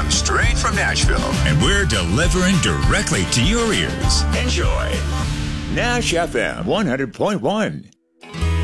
FM, straight from Nashville. And we're delivering directly to your ears. Enjoy. Nash FM 100.1.